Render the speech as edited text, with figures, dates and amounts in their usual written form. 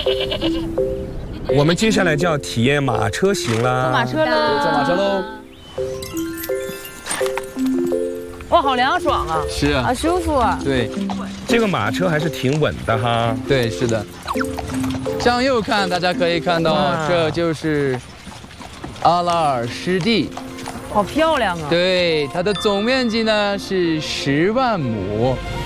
我们接下来就要体验马车行啦。 坐马车喽！ 坐马车喽！ 哇，好凉爽啊！ 是啊， 好舒服啊！ 对， 这个马车还是挺稳的哈。 对，是的。向右看，大家可以看到，这就是阿拉尔湿地。 好漂亮啊！ 对，它的总面积呢是10万亩。